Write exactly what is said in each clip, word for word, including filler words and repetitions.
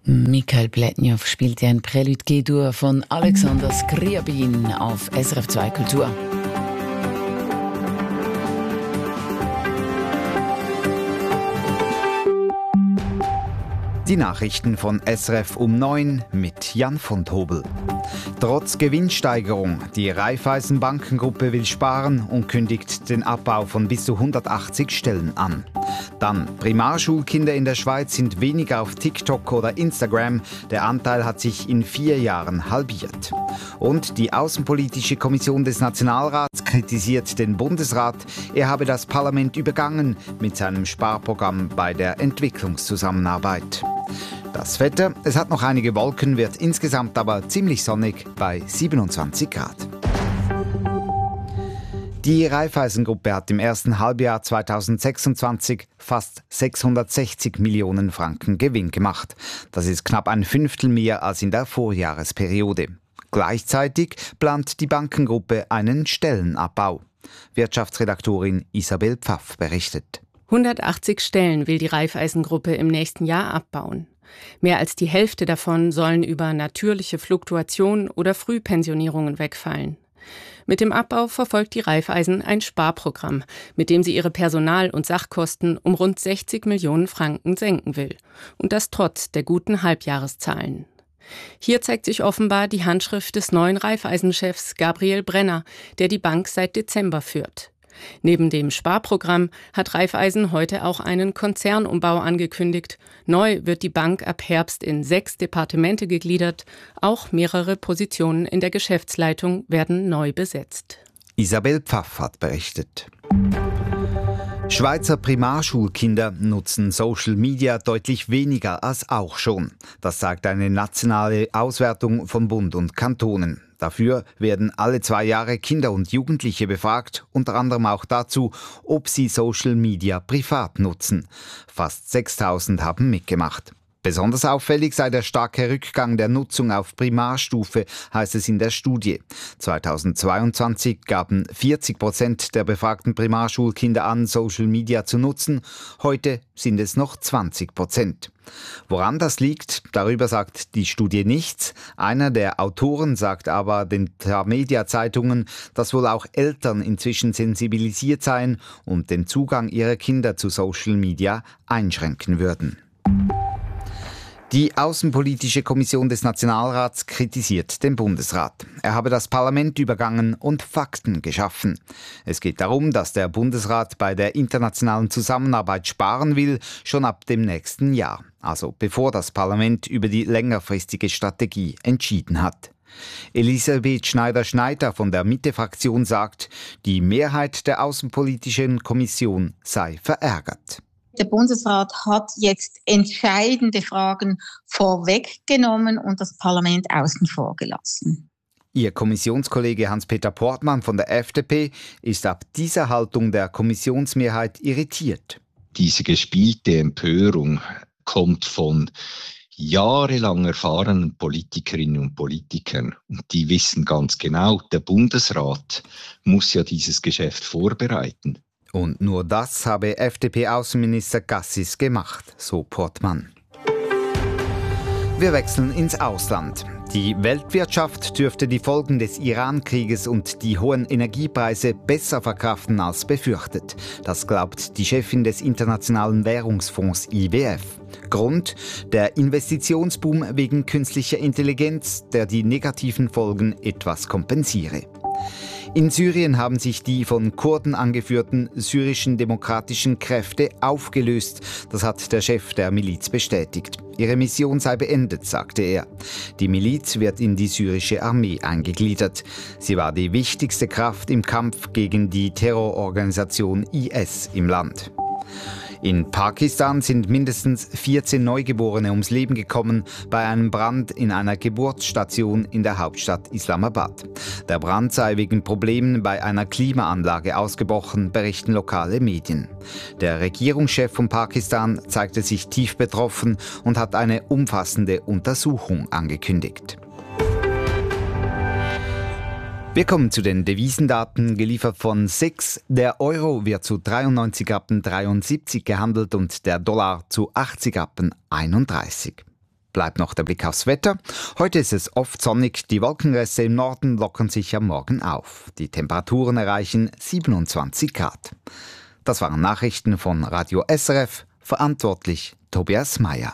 Mikhail Pletnjow spielte ein Prelude G-Dur von Alexander Skriabin auf S R F zwei Kultur. Die Nachrichten von S R F um neun mit Jan von Tobel. Trotz Gewinnsteigerung, die Raiffeisen Bankengruppe will sparen und kündigt den Abbau von bis zu hundertachtzig Stellen an. Dann, Primarschulkinder in der Schweiz sind weniger auf TikTok oder Instagram. Der Anteil hat sich in vier Jahren halbiert. Und die Außenpolitische Kommission des Nationalrats kritisiert den Bundesrat. Er habe das Parlament übergangen mit seinem Sparprogramm bei der Entwicklungszusammenarbeit. Das Wetter, es hat noch einige Wolken, wird insgesamt aber ziemlich sonnig bei siebenundzwanzig Grad. Die Raiffeisen-Gruppe hat im ersten Halbjahr zweitausendsechsundzwanzig fast sechshundertsechzig Millionen Franken Gewinn gemacht. Das ist knapp ein Fünftel mehr als in der Vorjahresperiode. Gleichzeitig plant die Bankengruppe einen Stellenabbau. Wirtschaftsredaktorin Isabel Pfaff berichtet. hundertachtzig Stellen will die Raiffeisen-Gruppe im nächsten Jahr abbauen. Mehr als die Hälfte davon sollen über natürliche Fluktuation oder Frühpensionierungen wegfallen. Mit dem Abbau verfolgt die Raiffeisen ein Sparprogramm, mit dem sie ihre Personal- und Sachkosten um rund sechzig Millionen Franken senken will. Und das trotz der guten Halbjahreszahlen. Hier zeigt sich offenbar die Handschrift des neuen Raiffeisen-Chefs Gabriel Brenner, der die Bank seit Dezember führt. Neben dem Sparprogramm hat Raiffeisen heute auch einen Konzernumbau angekündigt. Neu wird die Bank ab Herbst in sechs Departemente gegliedert. Auch mehrere Positionen in der Geschäftsleitung werden neu besetzt. Isabel Pfaff hat berichtet. Schweizer Primarschulkinder nutzen Social Media deutlich weniger als auch schon. Das sagt eine nationale Auswertung von Bund und Kantonen. Dafür werden alle zwei Jahre Kinder und Jugendliche befragt, unter anderem auch dazu, ob sie Social Media privat nutzen. Fast sechstausend haben mitgemacht. Besonders auffällig sei der starke Rückgang der Nutzung auf Primarstufe, heißt es in der Studie. zweitausendzweiundzwanzig gaben vierzig Prozent der befragten Primarschulkinder an, Social Media zu nutzen. Heute sind es noch zwanzig Prozent. Woran das liegt, darüber sagt die Studie nichts. Einer der Autoren sagt aber den Tamedia-Zeitungen, dass wohl auch Eltern inzwischen sensibilisiert seien und den Zugang ihrer Kinder zu Social Media einschränken würden. Die Außenpolitische Kommission des Nationalrats kritisiert den Bundesrat. Er habe das Parlament übergangen und Fakten geschaffen. Es geht darum, dass der Bundesrat bei der internationalen Zusammenarbeit sparen will, schon ab dem nächsten Jahr. Also bevor das Parlament über die längerfristige Strategie entschieden hat. Elisabeth Schneider-Schneider von der Mitte-Fraktion sagt, die Mehrheit der Außenpolitischen Kommission sei verärgert. Der Bundesrat hat jetzt entscheidende Fragen vorweggenommen und das Parlament außen vor gelassen. Ihr Kommissionskollege Hans-Peter Portmann von der F D P ist ab dieser Haltung der Kommissionsmehrheit irritiert. Diese gespielte Empörung kommt von jahrelang erfahrenen Politikerinnen und Politikern. Und die wissen ganz genau, der Bundesrat muss ja dieses Geschäft vorbereiten. Und nur das habe F D P-Außenminister Gassis gemacht, so Portmann. Wir wechseln ins Ausland. Die Weltwirtschaft dürfte die Folgen des Iran-Krieges und die hohen Energiepreise besser verkraften als befürchtet. Das glaubt die Chefin des Internationalen Währungsfonds I W F. Grund: der Investitionsboom wegen künstlicher Intelligenz, der die negativen Folgen etwas kompensiere. In Syrien haben sich die von Kurden angeführten syrischen demokratischen Kräfte aufgelöst. Das hat der Chef der Miliz bestätigt. Ihre Mission sei beendet, sagte er. Die Miliz wird in die syrische Armee eingegliedert. Sie war die wichtigste Kraft im Kampf gegen die Terrororganisation I S im Land. In Pakistan sind mindestens vierzehn Neugeborene ums Leben gekommen bei einem Brand in einer Geburtsstation in der Hauptstadt Islamabad. Der Brand sei wegen Problemen bei einer Klimaanlage ausgebrochen, berichten lokale Medien. Der Regierungschef von Pakistan zeigte sich tief betroffen und hat eine umfassende Untersuchung angekündigt. Wir kommen zu den Devisendaten, geliefert von S I X. Der Euro wird zu dreiundneunzig Rappen dreiundsiebzig gehandelt und der Dollar zu achtzig Rappen einunddreißig. Bleibt noch der Blick aufs Wetter. Heute ist es oft sonnig, die Wolkenreste im Norden lockern sich am Morgen auf. Die Temperaturen erreichen siebenundzwanzig Grad. Das waren Nachrichten von Radio S R F, verantwortlich Tobias Meyer.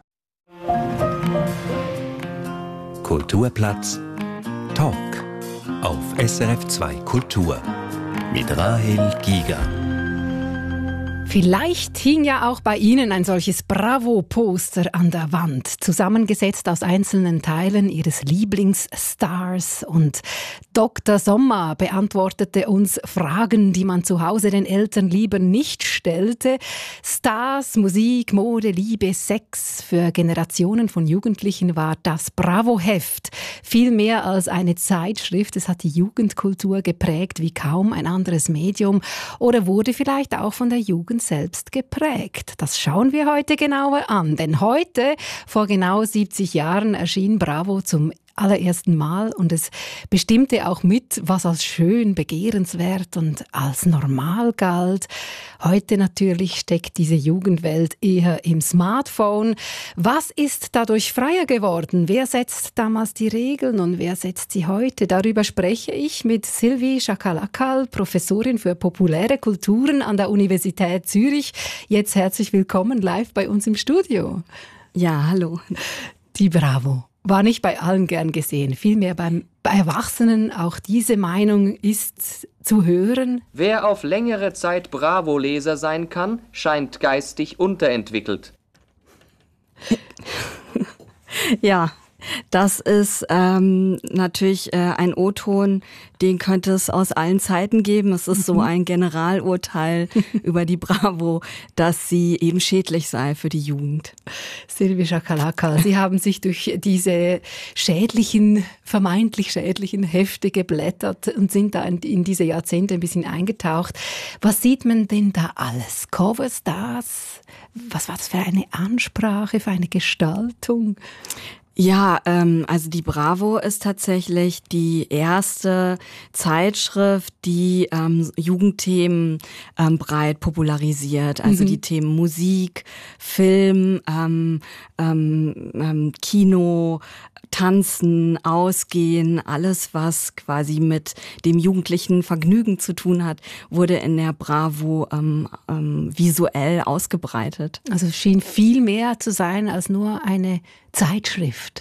Kulturplatz Talk auf S R F zwei Kultur mit Rahel Giger. Vielleicht hing ja auch bei Ihnen ein solches Bravo-Poster an der Wand, zusammengesetzt aus einzelnen Teilen Ihres Lieblingsstars. Und Doktor Sommer beantwortete uns Fragen, die man zu Hause den Eltern lieber nicht stellte. Stars, Musik, Mode, Liebe, Sex. Für Generationen von Jugendlichen war das Bravo-Heft viel mehr als eine Zeitschrift. Es hat die Jugendkultur geprägt wie kaum ein anderes Medium oder wurde vielleicht auch von der Jugend selbst geprägt. Das schauen wir heute genauer an, denn heute, vor genau siebzig Jahren, erschien Bravo zum allerersten Mal und es bestimmte auch mit, was als schön, begehrenswert und als normal galt. Heute natürlich steckt diese Jugendwelt eher im Smartphone. Was ist dadurch freier geworden? Wer setzt damals die Regeln und wer setzt sie heute? Darüber spreche ich mit Sylvie Schakalakal, Professorin für populäre Kulturen an der Universität Zürich. Jetzt herzlich willkommen live bei uns im Studio. Ja, hallo. Die Bravo war nicht bei allen gern gesehen, vielmehr beim, bei Erwachsenen. Auch diese Meinung ist zu hören. Wer auf längere Zeit Bravo-Leser sein kann, scheint geistig unterentwickelt. Ja, das ist ähm, natürlich äh, ein O-Ton, den könnte es aus allen Zeiten geben. Es ist so ein Generalurteil über die Bravo, dass sie eben schädlich sei für die Jugend. Sylvie Schakalakal, Sie haben sich durch diese schädlichen, vermeintlich schädlichen Hefte geblättert und sind da in, in diese Jahrzehnte ein bisschen eingetaucht. Was sieht man denn da alles? Coverstars? Was war das für eine Ansprache, für eine Gestaltung? Ja, ähm, also die Bravo ist tatsächlich die erste Zeitschrift, die ähm, Jugendthemen ähm, breit popularisiert. Also mhm. die Themen Musik, Film, ähm, ähm, ähm, Kino, Tanzen, Ausgehen, alles, was quasi mit dem jugendlichen Vergnügen zu tun hat, wurde in der Bravo ähm, ähm, visuell ausgebreitet. Also es schien viel mehr zu sein als nur eine Zeitschrift.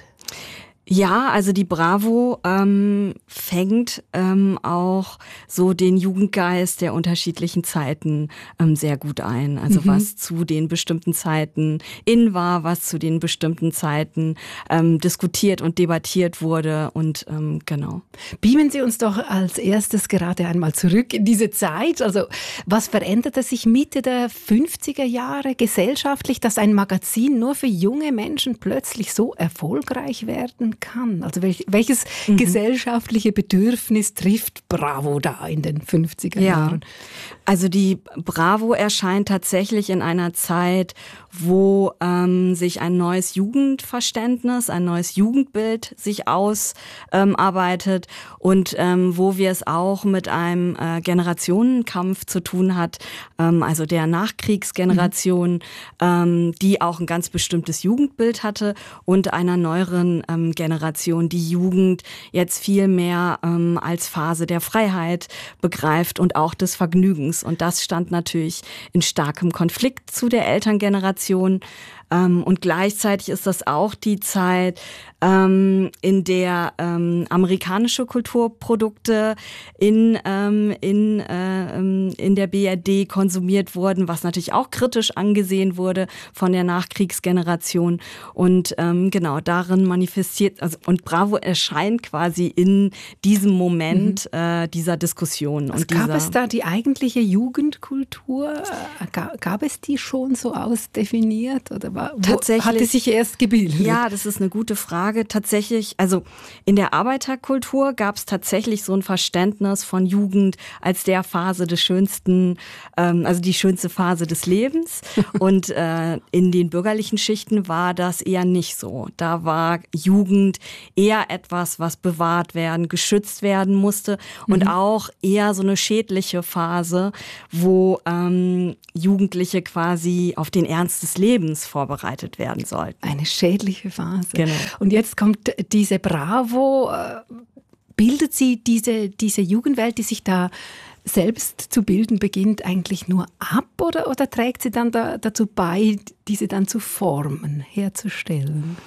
Ja, also die Bravo ähm, fängt ähm, auch so den Jugendgeist der unterschiedlichen Zeiten ähm, sehr gut ein. Also mhm. was zu den bestimmten Zeiten in war, was zu den bestimmten Zeiten ähm, diskutiert und debattiert wurde und ähm, genau. Beamen Sie uns doch als erstes gerade einmal zurück in diese Zeit. Also was veränderte sich Mitte der fünfziger Jahre gesellschaftlich, dass ein Magazin nur für junge Menschen plötzlich so erfolgreich werden kann? Also welch, welches mhm. gesellschaftliche Bedürfnis trifft Bravo da in den fünfziger Jahren? Ja. Also die Bravo erscheint tatsächlich in einer Zeit, wo ähm, sich ein neues Jugendverständnis, ein neues Jugendbild sich ausarbeitet ähm, und ähm, wo wir es auch mit einem äh, Generationenkampf zu tun hat, ähm, also der Nachkriegsgeneration, mhm. ähm, die auch ein ganz bestimmtes Jugendbild hatte und einer neueren ähm, Generation, die Jugend jetzt viel mehr ähm, als Phase der Freiheit begreift und auch des Vergnügens. Und das stand natürlich in starkem Konflikt zu der Elterngeneration. Ähm, und gleichzeitig ist das auch die Zeit, ähm, in der ähm, amerikanische Kulturprodukte in, ähm, in, äh, in der B R D konsumiert wurden, was natürlich auch kritisch angesehen wurde von der Nachkriegsgeneration. Und ähm, genau darin manifestiert, also und Bravo erscheint quasi in diesem Moment mhm. äh, dieser Diskussion. Also und gab dieser, es da die eigentliche Jugendkultur? Gab, gab es die schon so ausdefiniert? Oder war, wo tatsächlich, hat es sich erst gebildet? Ja, das ist eine gute Frage. Tatsächlich, also in der Arbeiterkultur gab es tatsächlich so ein Verständnis von Jugend als der Phase des schönsten, ähm, also die schönste Phase des Lebens. Und äh, in den bürgerlichen Schichten war das eher nicht so. Da war Jugend eher etwas, was bewahrt werden, geschützt werden musste und mhm. auch eher so eine schädliche Phase, wo ähm, Jugendliche quasi auf den Ernst des Lebens vorbereitet vorbereitet werden sollten. Eine schädliche Phase. Genau. Und jetzt kommt diese Bravo. Bildet sie diese, diese Jugendwelt, die sich da selbst zu bilden beginnt, eigentlich nur ab oder, oder trägt sie dann da, dazu bei, diese dann zu formen, herzustellen?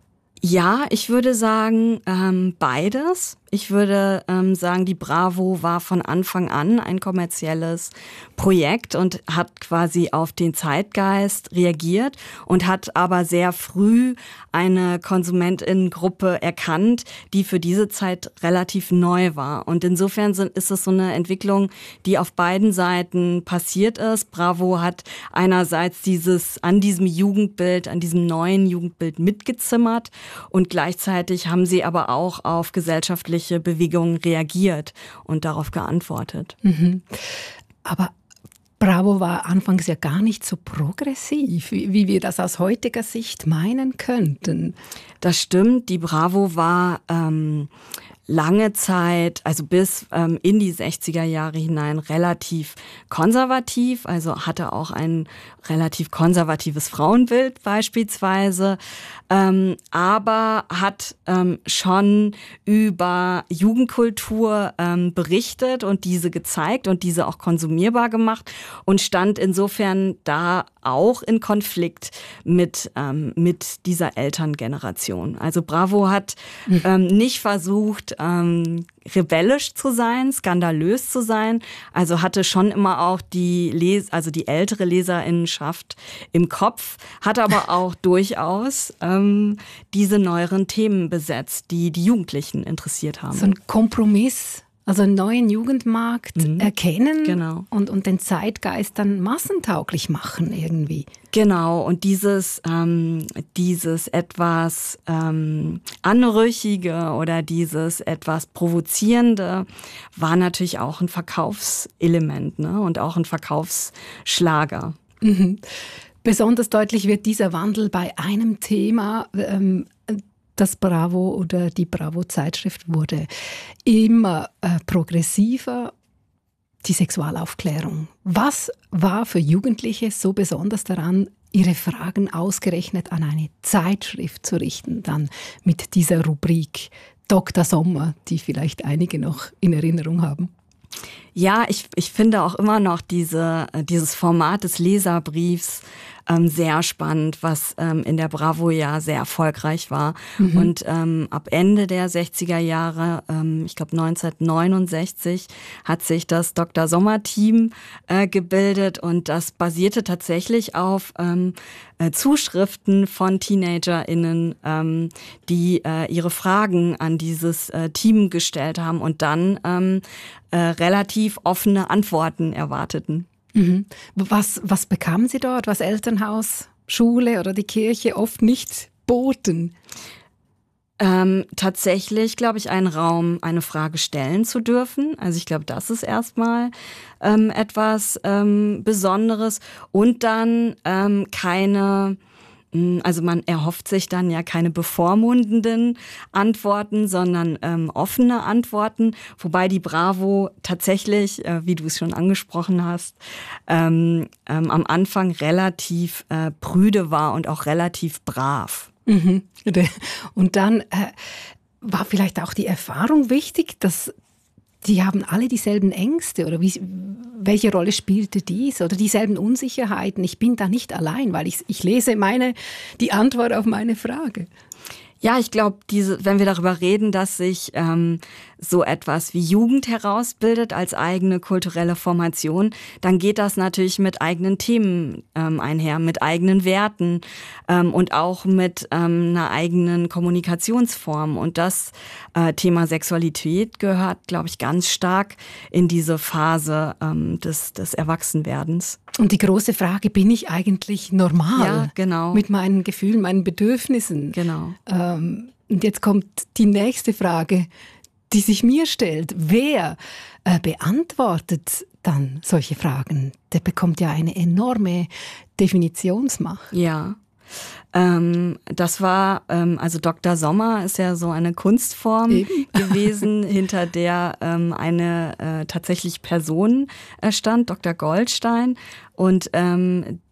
Ja, ich würde sagen, ähm, beides. Ich würde ähm, sagen, die Bravo war von Anfang an ein kommerzielles Projekt und hat quasi auf den Zeitgeist reagiert und hat aber sehr früh eine KonsumentInnengruppe erkannt, die für diese Zeit relativ neu war. Und insofern sind, ist es so eine Entwicklung, die auf beiden Seiten passiert ist. Bravo hat einerseits dieses an diesem Jugendbild, an diesem neuen Jugendbild mitgezimmert und gleichzeitig haben sie aber auch auf gesellschaftliche Bewegungen reagiert und darauf geantwortet. Mhm. Aber Bravo war anfangs ja gar nicht so progressiv, wie, wie wir das aus heutiger Sicht meinen könnten. Das stimmt, die Bravo war ähm, lange Zeit, also bis ähm, in die sechziger Jahre hinein relativ konservativ, also hatte auch ein relativ konservatives Frauenbild beispielsweise, ähm, aber hat ähm, schon über Jugendkultur ähm, berichtet und diese gezeigt und diese auch konsumierbar gemacht und stand insofern da auch in Konflikt mit, ähm, mit dieser Elterngeneration. Also Bravo hat ähm, nicht versucht, ähm, rebellisch zu sein, skandalös zu sein, also hatte schon immer auch die Les- also die ältere Leserinnenschaft im Kopf, hat aber auch durchaus ähm, diese neueren Themen besetzt, die die Jugendlichen interessiert haben. So ein Kompromiss, also einen neuen Jugendmarkt mhm. erkennen genau. und, und den Zeitgeist dann massentauglich machen irgendwie. Genau, und dieses, ähm, dieses etwas ähm, Anrüchige oder dieses etwas Provozierende war natürlich auch ein Verkaufselement, ne? Und auch ein Verkaufsschlager. Mhm. Besonders deutlich wird dieser Wandel bei einem Thema, ähm, das Bravo oder die Bravo-Zeitschrift wurde immer äh, progressiver, die Sexualaufklärung. Was war für Jugendliche so besonders daran, ihre Fragen ausgerechnet an eine Zeitschrift zu richten, dann mit dieser Rubrik Doktor Sommer, die vielleicht einige noch in Erinnerung haben? Ja, ich, ich finde auch immer noch diese, dieses Format des Leserbriefs ähm, sehr spannend, was ähm, in der Bravo ja sehr erfolgreich war. Mhm. Und ähm, ab Ende der sechziger Jahre, ähm, ich glaube neunzehnhundertneunundsechzig, hat sich das Doktor Sommer-Team äh, gebildet und das basierte tatsächlich auf ähm, äh, Zuschriften von TeenagerInnen, ähm, die äh, ihre Fragen an dieses äh, Team gestellt haben und dann ähm, äh, relativ offene Antworten erwarteten. Mhm. Was, was bekamen Sie dort, was Elternhaus, Schule oder die Kirche oft nicht boten? Ähm, tatsächlich, glaube ich, einen Raum, eine Frage stellen zu dürfen. Also ich glaube, das ist erstmal ähm, etwas ähm, Besonderes. Und dann ähm, keine... Also man erhofft sich dann ja keine bevormundenden Antworten, sondern ähm, offene Antworten, wobei die Bravo tatsächlich, äh, wie du es schon angesprochen hast, ähm, ähm, am Anfang relativ äh, prüde war und auch relativ brav. Mhm. Und dann äh, war vielleicht auch die Erfahrung wichtig, dass die haben alle dieselben Ängste oder wie, welche Rolle spielte dies oder dieselben Unsicherheiten? Ich bin da nicht allein, weil ich, ich lese meine, die Antwort auf meine Frage. Ja, ich glaube, diese, wenn wir darüber reden, dass sich ähm, so etwas wie Jugend herausbildet als eigene kulturelle Formation, dann geht das natürlich mit eigenen Themen ähm, einher, mit eigenen Werten ähm, und auch mit ähm, einer eigenen Kommunikationsform. Und das äh, Thema Sexualität gehört, glaube ich, ganz stark in diese Phase ähm, des, des Erwachsenwerdens. Und die große Frage, bin ich eigentlich normal? Ja, genau. Mit meinen Gefühlen, meinen Bedürfnissen? Genau. Ähm, und jetzt kommt die nächste Frage, die sich mir stellt. Wer äh, beantwortet dann solche Fragen? Der bekommt ja eine enorme Definitionsmacht. Ja. Ähm, das war, ähm, also Doktor Sommer ist ja so eine Kunstform Eben. gewesen, hinter der ähm, eine äh, tatsächlich Person äh, stand, Doktor Goldstein. Und ähm,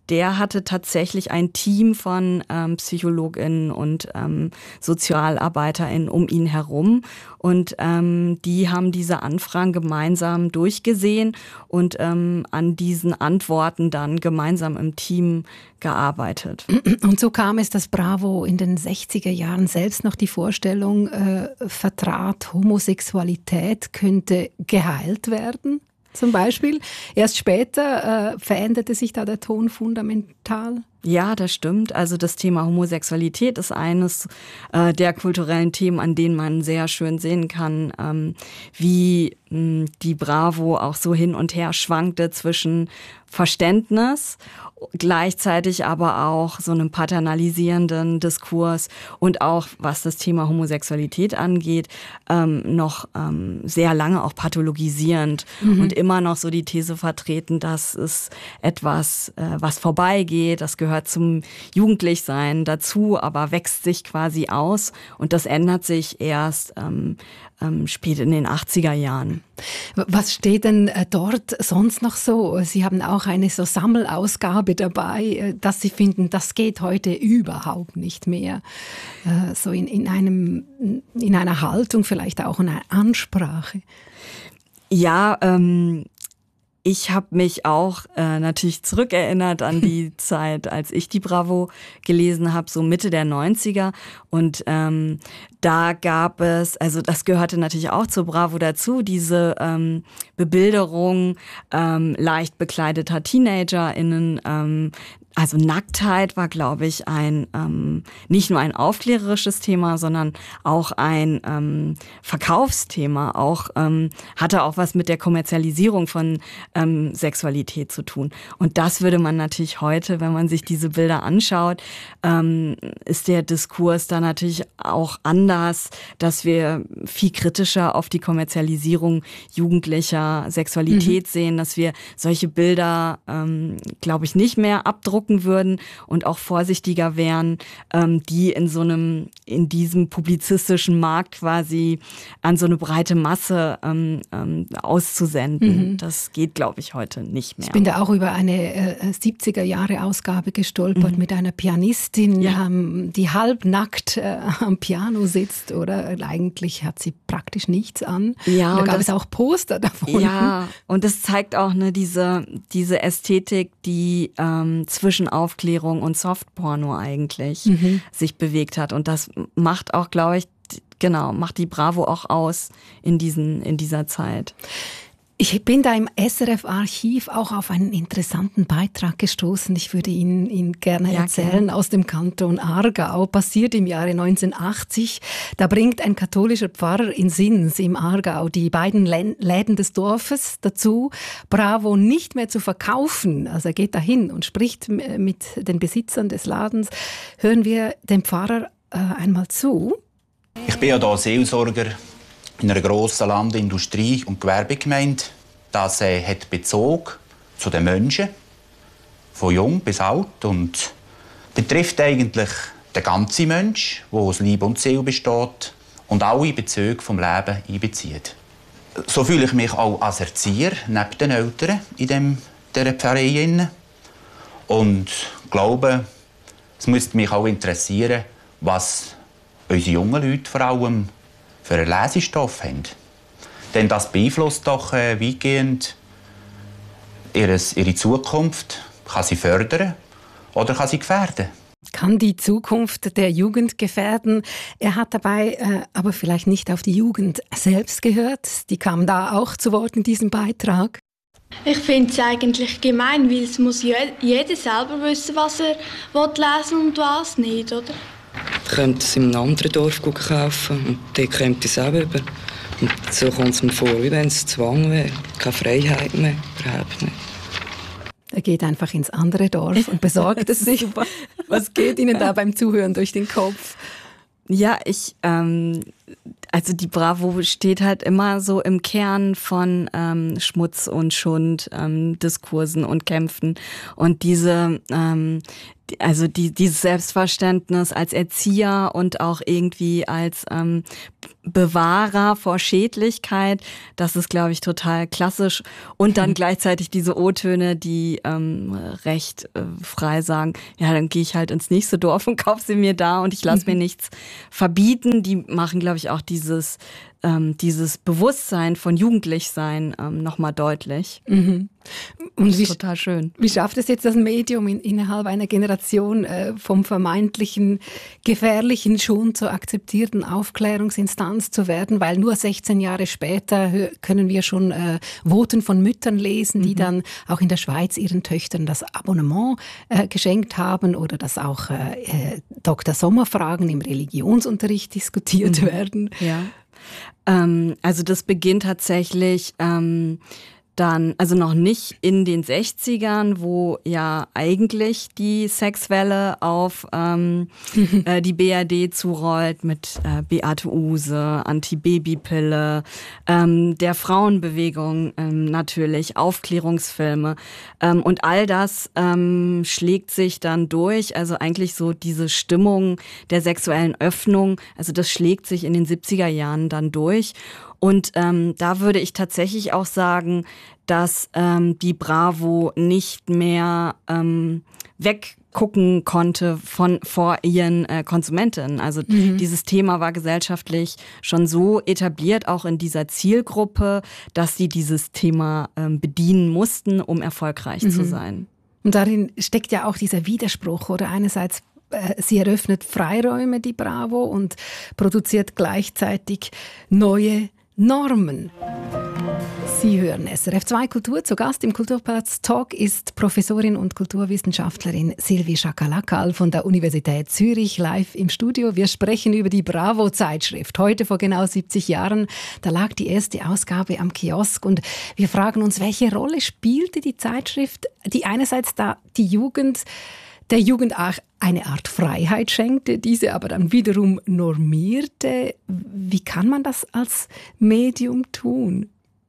der hatte tatsächlich ein Team von ähm, PsychologInnen und ähm, SozialarbeiterInnen um ihn herum. Und ähm, die haben diese Anfragen gemeinsam durchgesehen und ähm, an diesen Antworten dann gemeinsam im Team gearbeitet. Und so kam es, dass Bravo in den sechziger Jahren selbst noch die Vorstellung äh, vertrat, Homosexualität könnte geheilt werden. Zum Beispiel. Erst später äh, veränderte sich da der Ton fundamental. Ja, das stimmt. Also das Thema Homosexualität ist eines äh, der kulturellen Themen, an denen man sehr schön sehen kann, ähm, wie mh, die Bravo auch so hin und her schwankte zwischen Verständnis, gleichzeitig aber auch so einem paternalisierenden Diskurs und auch, was das Thema Homosexualität angeht, ähm, noch ähm, sehr lange auch pathologisierend mhm. und immer noch so die These vertreten, dass es etwas, äh, was vorbeigeht, das gehört zum Jugendlichsein dazu, aber wächst sich quasi aus und das ändert sich erst ähm, ähm, spät in den achtziger Jahren. Was steht denn dort sonst noch so? Sie haben auch eine so Sammelausgabe dabei, dass Sie finden, das geht heute überhaupt nicht mehr. So in, in, einem, in einer Haltung, vielleicht auch in einer Ansprache. Ja, ähm, ich habe mich auch äh, natürlich zurückerinnert an die Zeit, als ich die Bravo gelesen habe, so Mitte der neunziger. Und ähm, da gab es, also das gehörte natürlich auch zur Bravo dazu, diese ähm, Bebilderung ähm, leicht bekleideter TeenagerInnen. Ähm, Also Nacktheit war, glaube ich, ein ähm, nicht nur ein aufklärerisches Thema, sondern auch ein ähm, Verkaufsthema. Auch ähm, hatte auch was mit der Kommerzialisierung von ähm, Sexualität zu tun. Und das würde man natürlich heute, wenn man sich diese Bilder anschaut, ähm, ist der Diskurs da natürlich auch anders, dass wir viel kritischer auf die Kommerzialisierung jugendlicher Sexualität mhm. sehen, dass wir solche Bilder, ähm, glaube ich, nicht mehr abdrucken würden und auch vorsichtiger wären, ähm, die in so einem, in diesem publizistischen Markt quasi an so eine breite Masse ähm, ähm, auszusenden. Mhm. Das geht, glaube ich, heute nicht mehr. Ich bin da auch über eine äh, siebziger Jahre Ausgabe gestolpert mhm. mit einer Pianistin, ja. ähm, die halbnackt äh, am Piano sitzt, oder eigentlich hat sie praktisch nichts an. Ja, und da und gab das, es auch Poster davon. Ja, und das zeigt auch ne, diese, diese Ästhetik, die ähm, zwischen Aufklärung und Softporno eigentlich mhm. sich bewegt hat. Und das macht auch, glaube ich, genau, macht die Bravo auch aus in diesen, in dieser Zeit. Ich bin da im S R F-Archiv auch auf einen interessanten Beitrag gestoßen. Ich würde Ihnen ihn gerne ja, erzählen. Gerne. Aus dem Kanton Aargau, passiert im Jahre neunzehnhundertachtzig. Da bringt ein katholischer Pfarrer in Sins im Aargau die beiden Läden des Dorfes dazu, Bravo nicht mehr zu verkaufen. Also er geht dahin und spricht mit den Besitzern des Ladens. Hören wir dem Pfarrer äh, einmal zu. Ich bin ja hier Seelsorger in einer grossen Land-, Industrie- und Gewerbegemeinde. Das äh, hat Bezug zu den Menschen, von jung bis alt, und betrifft eigentlich den ganzen Mensch, der aus Leib und Seele besteht und alle Bezüge vom Leben einbezieht. So fühle ich mich auch als Erzieher neben den Eltern in dem, dieser Pfarrei. Und glaube, es müsste mich auch interessieren, was unsere jungen Leute vor allem für einen Lesestoff haben. Denn das beeinflusst doch äh, weitgehend ihres, ihre Zukunft, kann sie fördern oder kann sie gefährden. Kann die Zukunft der Jugend gefährden? Er hat dabei äh, aber vielleicht nicht auf die Jugend selbst gehört. Die kam da auch zu Wort in diesem Beitrag. Ich finde es eigentlich gemein, weil es muss jeder selber wissen, was er lesen will und was nicht, oder? Ich könnte es in einem anderen Dorf kaufen und dort kommt es auch über. Und so kommt es mir vor, wie wenn es Zwang wäre. Keine Freiheit mehr, überhaupt nicht. Er geht einfach ins andere Dorf und besorgt es sich. Was geht Ihnen da beim Zuhören durch den Kopf? Ja, ich, ähm, also die Bravo steht halt immer so im Kern von ähm, Schmutz und Schund, ähm, Diskursen und Kämpfen. Und diese, ähm, also die, dieses Selbstverständnis als Erzieher und auch irgendwie als ähm, Bewahrer vor Schädlichkeit, das ist, glaube ich, total klassisch. Und dann gleichzeitig diese O-Töne, die ähm, recht äh, frei sagen, ja, dann gehe ich halt ins nächste Dorf und kaufe sie mir da und ich lasse mir nichts verbieten. Die machen, glaube ich, auch dieses ähm, dieses Bewusstsein von Jugendlichsein ähm, nochmal deutlich. Mhm. Und das ist wie, total schön. Wie schafft es jetzt das Medium in, innerhalb einer Generation äh, vom vermeintlichen gefährlichen schon zur akzeptierten Aufklärungsinstanz zu werden? Weil nur sechzehn Jahre später können wir schon äh, Voten von Müttern lesen, die mhm. dann auch in der Schweiz ihren Töchtern das Abonnement äh, geschenkt haben oder dass auch äh, Doktor Sommer-Fragen im Religionsunterricht diskutiert mhm. werden. Ja. Ähm, also das beginnt tatsächlich ähm, dann, also noch nicht in den sechzigern, wo ja eigentlich die Sexwelle auf ähm, äh, die B R D zurollt mit äh, Beate Uhse, Anti-Baby-Pille, ähm, der Frauenbewegung ähm, natürlich, Aufklärungsfilme ähm, und all das ähm, schlägt sich dann durch, also eigentlich so diese Stimmung der sexuellen Öffnung, also das schlägt sich in den siebziger Jahren dann durch. Und ähm, da würde ich tatsächlich auch sagen, dass ähm, die Bravo nicht mehr ähm, weggucken konnte von vor ihren äh, Konsumentinnen. Also mhm. dieses Thema war gesellschaftlich schon so etabliert, auch in dieser Zielgruppe, dass sie dieses Thema ähm, bedienen mussten, um erfolgreich mhm. zu sein. Und darin steckt ja auch dieser Widerspruch, oder einerseits sie eröffnet Freiräume, die Bravo, und produziert gleichzeitig neue Normen. Sie hören S R F zwei Kultur. Zu Gast im Kulturplatz Talk ist Professorin und Kulturwissenschaftlerin Sylvie Schakalakal von der Universität Zürich live im Studio. Wir sprechen über die Bravo-Zeitschrift. Heute vor genau siebzig Jahren, da lag die erste Ausgabe am Kiosk und wir fragen uns, welche Rolle spielte die Zeitschrift, die einerseits da die Jugend der Jugend auch eine Art Freiheit schenkte, diese aber dann wiederum normierte. Wie kann man das als Medium tun?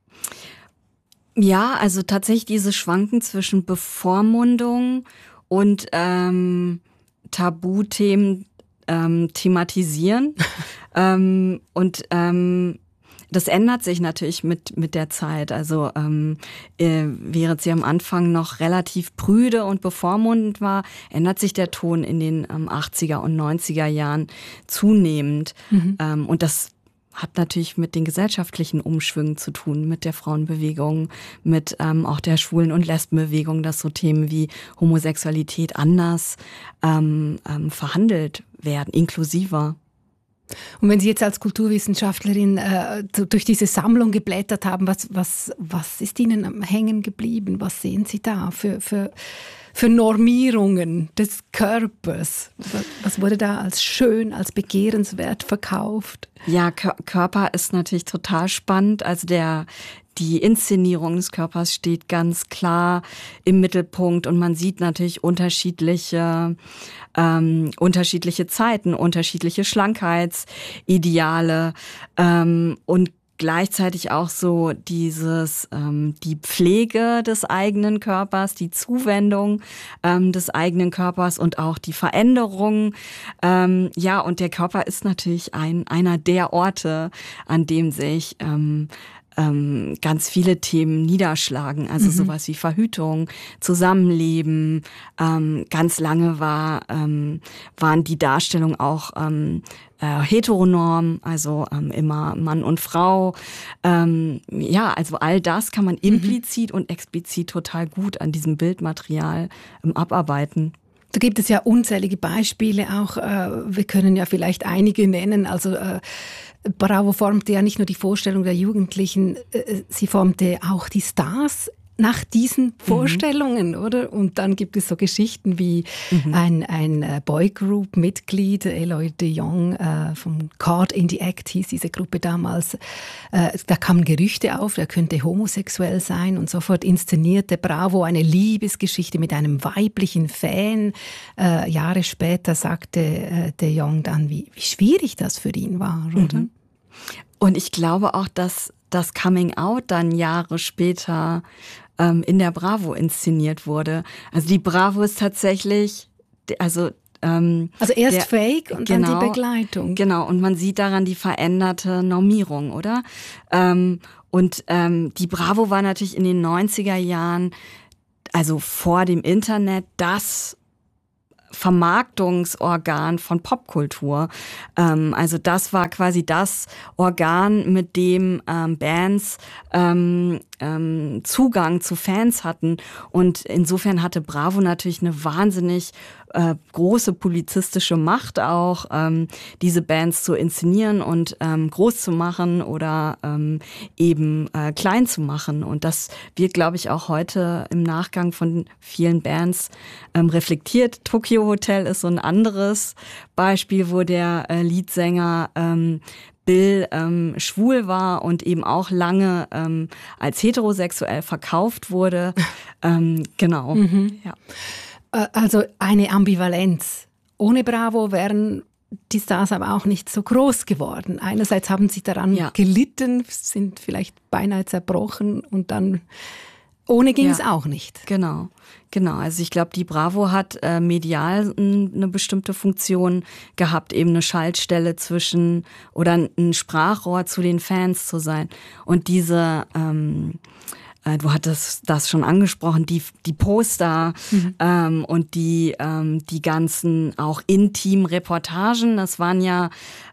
Ja, also tatsächlich dieses Schwanken zwischen Bevormundung und ähm, Tabuthemen ähm, thematisieren ähm, und ähm, das ändert sich natürlich mit mit der Zeit. Also ähm, äh, während sie am Anfang noch relativ prüde und bevormundend war, ändert sich der Ton in den ähm, achtziger und neunziger Jahren zunehmend. Mhm. Ähm, und das hat natürlich mit den gesellschaftlichen Umschwüngen zu tun, mit der Frauenbewegung, mit ähm, auch der Schwulen- und Lesbenbewegung, dass so Themen wie Homosexualität anders ähm, ähm, verhandelt werden, inklusiver. Und wenn Sie jetzt als Kulturwissenschaftlerin äh, durch diese Sammlung geblättert haben, was, was, was ist Ihnen hängen geblieben? Was sehen Sie da für, für, für Normierungen des Körpers? Was wurde da als schön, als begehrenswert verkauft? Ja, Körper ist natürlich total spannend. Also der Die Inszenierung des Körpers steht ganz klar im Mittelpunkt und man sieht natürlich unterschiedliche ähm, unterschiedliche Zeiten, unterschiedliche Schlankheitsideale ähm, und gleichzeitig auch so dieses ähm, die Pflege des eigenen Körpers, die Zuwendung ähm, des eigenen Körpers und auch die Veränderung. Ähm, ja, und der Körper ist natürlich ein einer der Orte, an dem sich ähm, Ähm, ganz viele Themen niederschlagen, also mhm. sowas wie Verhütung, Zusammenleben. Ähm, ganz lange war ähm, waren die Darstellungen auch ähm, äh, heteronorm, also ähm, immer Mann und Frau. Ähm, ja, also all das kann man implizit mhm. und explizit total gut an diesem Bildmaterial ähm, abarbeiten. Da gibt es ja unzählige Beispiele auch. Äh, wir können ja vielleicht einige nennen. Also äh, Bravo formte ja nicht nur die Vorstellung der Jugendlichen, äh, sie formte auch die Stars nach diesen Vorstellungen, mhm. oder? Und dann gibt es so Geschichten wie mhm. ein, ein Boygroup-Mitglied, Eloy de Jong, äh, vom Caught in the Act hieß diese Gruppe damals. Äh, da kamen Gerüchte auf, er könnte homosexuell sein und sofort inszenierte Bravo eine Liebesgeschichte mit einem weiblichen Fan. Äh, Jahre später sagte äh, de Jong dann, wie, wie schwierig das für ihn war, oder? Mhm. Und ich glaube auch, dass das Coming Out dann Jahre später ähm, in der Bravo inszeniert wurde. Also die Bravo ist tatsächlich also ähm, Also erst der, Fake und genau, dann die Begleitung. Genau, und man sieht daran die veränderte Normierung, oder? Ähm, und ähm, die Bravo war natürlich in den neunziger Jahren, also vor dem Internet, das Vermarktungsorgan von Popkultur. Ähm, also das war quasi das Organ, mit dem ähm, Bands ähm, ähm, Zugang zu Fans hatten. Und insofern hatte Bravo natürlich eine wahnsinnig äh, große publizistische Macht auch, ähm, diese Bands zu inszenieren und ähm, groß zu machen oder ähm, eben äh, klein zu machen. Und das wird, glaube ich, auch heute im Nachgang von vielen Bands ähm, reflektiert. Tokyo Hotel ist so ein anderes Beispiel, wo der äh, Leadsänger ähm, Bill ähm, schwul war und eben auch lange ähm, als heterosexuell verkauft wurde. ähm, genau. Mhm. Ja. Also eine Ambivalenz. Ohne Bravo wären die Stars aber auch nicht so groß geworden. Einerseits haben sie daran ja. gelitten, sind vielleicht beinahe zerbrochen und dann ohne ging es ja. auch nicht. Genau. Genau, also ich glaube, die Bravo hat äh, medial n, eine bestimmte Funktion gehabt, eben eine Schaltstelle zwischen oder ein Sprachrohr zu den Fans zu sein. Und diese, ähm, äh, du hattest das schon angesprochen, die, die Poster mhm. ähm, und die, ähm, die ganzen auch intimen Reportagen, das waren ja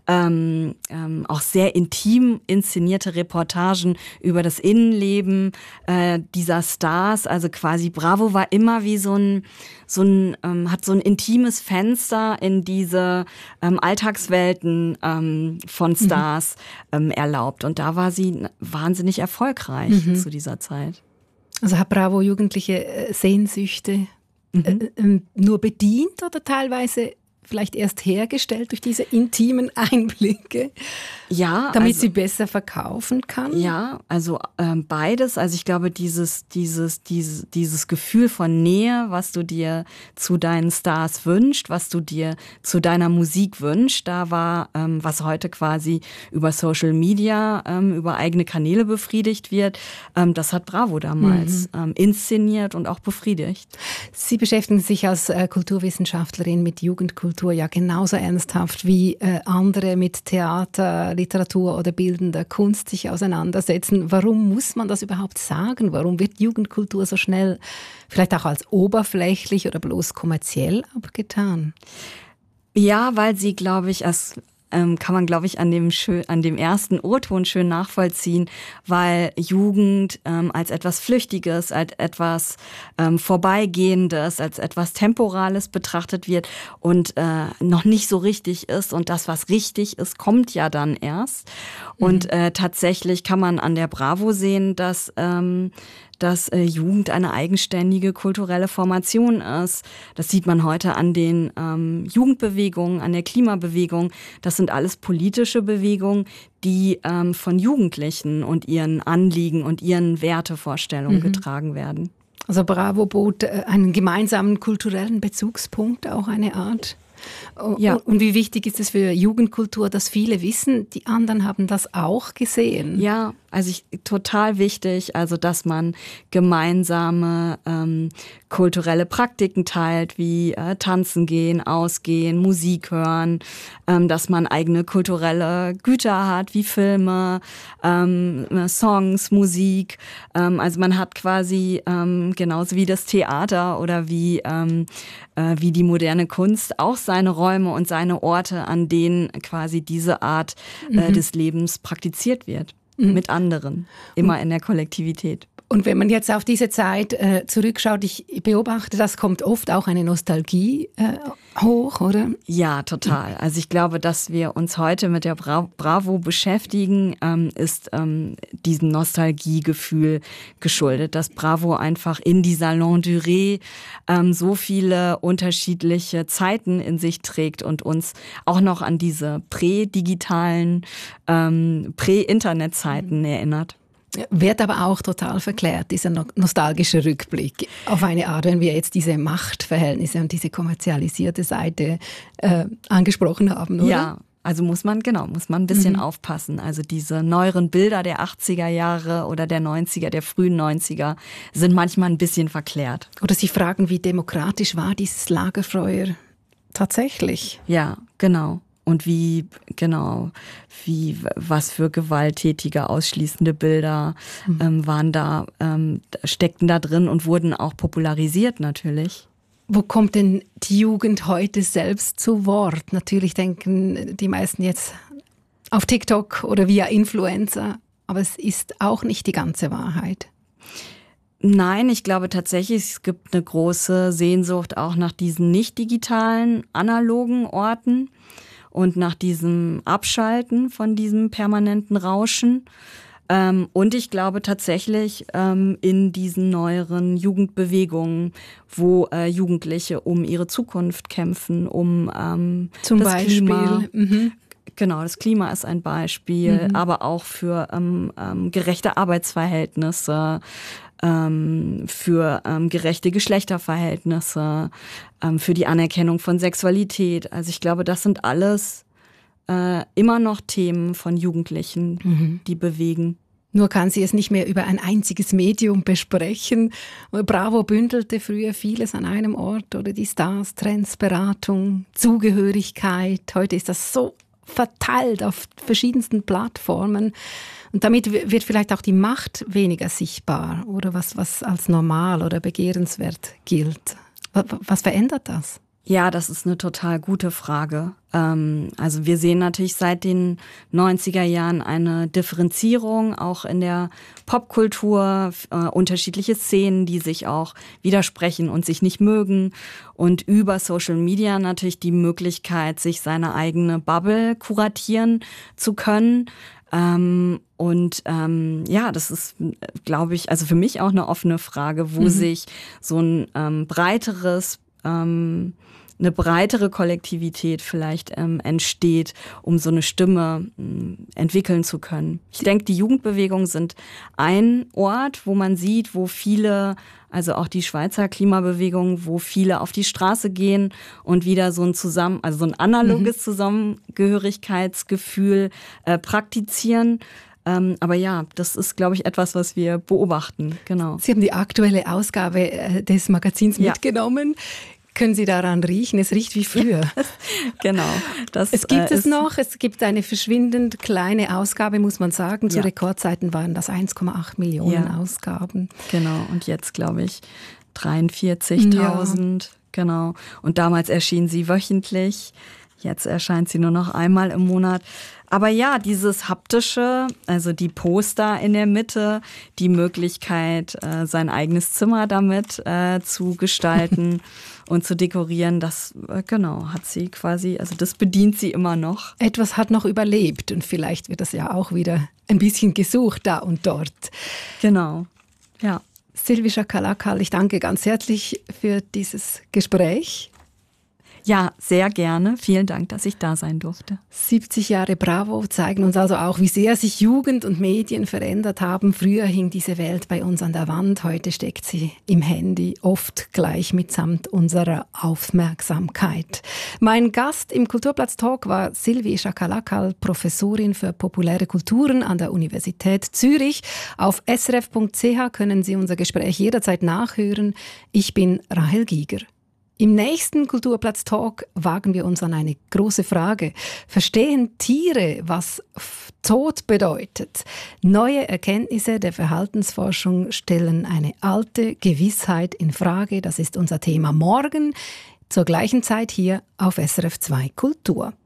Ähm, ähm, auch sehr intim inszenierte Reportagen über das Innenleben äh, dieser Stars. Also quasi Bravo war immer wie so ein, so ein ähm, hat so ein intimes Fenster in diese ähm, Alltagswelten ähm, von Stars mhm. ähm, erlaubt. Und da war sie wahnsinnig erfolgreich mhm. zu dieser Zeit. Also hat Bravo jugendliche Sehnsüchte mhm. äh, äh, nur bedient oder teilweise vielleicht erst hergestellt durch diese intimen Einblicke, ja, damit also, sie besser verkaufen kann? Ja, also ähm, beides. Also ich glaube, dieses, dieses, dieses, dieses Gefühl von Nähe, was du dir zu deinen Stars wünschst, was du dir zu deiner Musik wünschst, da war, ähm, was heute quasi über Social Media, ähm, über eigene Kanäle befriedigt wird, ähm, das hat Bravo damals mhm. ähm, inszeniert und auch befriedigt. Sie beschäftigen sich als äh, Kulturwissenschaftlerin mit Jugendkultur ja genauso ernsthaft wie äh, andere mit Theater, Literatur oder bildender Kunst sich auseinandersetzen. Warum muss man das überhaupt sagen? Warum wird Jugendkultur so schnell vielleicht auch als oberflächlich oder bloß kommerziell abgetan? Ja, weil sie, glaube ich, als ähm, kann man, glaube ich, an dem, schön, an dem ersten O-Ton schön nachvollziehen, weil Jugend ähm, als etwas Flüchtiges, als etwas ähm, Vorbeigehendes, als etwas Temporales betrachtet wird und äh, noch nicht so richtig ist. Und das, was richtig ist, kommt ja dann erst. Mhm. Und äh, tatsächlich kann man an der Bravo sehen, dass ähm, dass äh, Jugend eine eigenständige kulturelle Formation ist. Das sieht man heute an den ähm, Jugendbewegungen, an der Klimabewegung. Das sind alles politische Bewegungen, die ähm, von Jugendlichen und ihren Anliegen und ihren Wertevorstellungen mhm. getragen werden. Also Bravo bot äh, einen gemeinsamen kulturellen Bezugspunkt, auch eine Art. Ja. Und wie wichtig ist es für Jugendkultur, dass viele wissen, die anderen haben das auch gesehen? Ja, also ich, total wichtig, also dass man gemeinsame ähm, kulturelle Praktiken teilt, wie äh, tanzen gehen, ausgehen, Musik hören, ähm, dass man eigene kulturelle Güter hat, wie Filme, ähm, Songs, Musik. Ähm, also man hat quasi ähm, genauso wie das Theater oder wie ähm, äh, wie die moderne Kunst auch seine Räume und seine Orte, an denen quasi diese Art äh, mhm. des Lebens praktiziert wird. Mhm. Mit anderen, immer in der Kollektivität. Und wenn man jetzt auf diese Zeit äh, zurückschaut, ich beobachte, das kommt oft auch eine Nostalgie äh, hoch, oder? Ja, total. Also ich glaube, dass wir uns heute mit der Bra- Bravo beschäftigen, ähm, ist ähm, diesem Nostalgiegefühl geschuldet, dass Bravo einfach in dieser Longue Durée ähm, so viele unterschiedliche Zeiten in sich trägt und uns auch noch an diese prädigitalen, ähm, Prä-Internet-Zeiten mhm. erinnert. Wird aber auch total verklärt, dieser nostalgische Rückblick auf eine Art, wenn wir jetzt diese Machtverhältnisse und diese kommerzialisierte Seite äh, angesprochen haben, oder? Ja, Also muss man, genau, muss man ein bisschen Mhm. aufpassen. Also diese neueren Bilder der achtziger Jahre oder der neunziger, der frühen neunziger sind manchmal ein bisschen verklärt. Oder Sie fragen, wie demokratisch war dieses Lagerfeuer tatsächlich? Ja, genau. Und wie, genau, wie, was für gewalttätige, ausschließende Bilder Mhm. ähm, waren da, ähm, steckten da drin und wurden auch popularisiert natürlich. Wo kommt denn die Jugend heute selbst zu Wort? Natürlich denken die meisten jetzt auf TikTok oder via Influencer, aber es ist auch nicht die ganze Wahrheit. Nein, ich glaube tatsächlich, es gibt eine große Sehnsucht auch nach diesen nicht digitalen, analogen Orten und nach diesem Abschalten von diesem permanenten Rauschen. Ähm, und ich glaube tatsächlich ähm, in diesen neueren Jugendbewegungen, wo äh, Jugendliche um ihre Zukunft kämpfen, um ähm, Zum das Beispiel. Klima. Mhm. Genau, das Klima ist ein Beispiel, Mhm. aber auch für ähm, ähm, gerechte Arbeitsverhältnisse, ähm, für ähm, gerechte Geschlechterverhältnisse, ähm, für die Anerkennung von Sexualität. Also ich glaube, das sind alles äh, immer noch Themen von Jugendlichen, Mhm. die bewegen. Nur kann sie es nicht mehr über ein einziges Medium besprechen. Bravo bündelte früher vieles an einem Ort, oder die Stars, Trends, Beratung, Zugehörigkeit. Heute ist das so verteilt auf verschiedensten Plattformen. Und damit w- wird vielleicht auch die Macht weniger sichtbar, oder was, was als normal oder begehrenswert gilt. Was, was verändert das? Ja, das ist eine total gute Frage. Ähm, also wir sehen natürlich seit den neunziger Jahren eine Differenzierung auch in der Popkultur, äh, unterschiedliche Szenen, die sich auch widersprechen und sich nicht mögen, und über Social Media natürlich die Möglichkeit, sich seine eigene Bubble kuratieren zu können. Ähm, und ähm, ja, das ist, glaube ich, also für mich auch eine offene Frage, wo Mhm. sich so ein ähm, breiteres ähm, eine breitere Kollektivität vielleicht ähm, entsteht, um so eine Stimme ähm, entwickeln zu können. Ich denke, die Jugendbewegungen sind ein Ort, wo man sieht, wo viele, also auch die Schweizer Klimabewegung, wo viele auf die Straße gehen und wieder so ein zusammen, also so ein analoges Zusammengehörigkeitsgefühl äh, praktizieren. Ähm, aber ja, das ist, glaube ich, etwas, was wir beobachten. Genau. Sie haben die aktuelle Ausgabe äh, des Magazins Ja. mitgenommen. Können Sie daran riechen? Es riecht wie früher. Genau. Das, Es gibt äh, es ist- noch. Es gibt eine verschwindend kleine Ausgabe, muss man sagen. Zu Ja. Rekordzeiten waren das eins Komma acht Millionen Ja. Ausgaben. Genau, und jetzt glaube ich dreiundvierzigtausend. Genau. Und damals erschien sie wöchentlich. Jetzt erscheint sie nur noch einmal im Monat. Aber ja, dieses haptische, also die Poster in der Mitte, die Möglichkeit, äh, sein eigenes Zimmer damit äh, zu gestalten und zu dekorieren, das äh, genau hat sie quasi, also das bedient sie immer noch. Etwas hat noch überlebt und vielleicht wird das ja auch wieder ein bisschen gesucht da und dort. Genau, ja. Sylvie Chakalakal, ich danke ganz herzlich für dieses Gespräch. Ja, sehr gerne. Vielen Dank, dass ich da sein durfte. siebzig Jahre Bravo zeigen uns also auch, wie sehr sich Jugend und Medien verändert haben. Früher hing diese Welt bei uns an der Wand, heute steckt sie im Handy, oft gleich mitsamt unserer Aufmerksamkeit. Mein Gast im Kulturplatz Talk war Sylvie Chakalakal, Professorin für populäre Kulturen an der Universität Zürich. Auf s r f punkt c h können Sie unser Gespräch jederzeit nachhören. Ich bin Rahel Giger. Im nächsten Kulturplatz-Talk wagen wir uns an eine große Frage. Verstehen Tiere, was F- Tod bedeutet? Neue Erkenntnisse der Verhaltensforschung stellen eine alte Gewissheit in Frage. Das ist unser Thema morgen zur gleichen Zeit hier auf S R F zwei Kultur.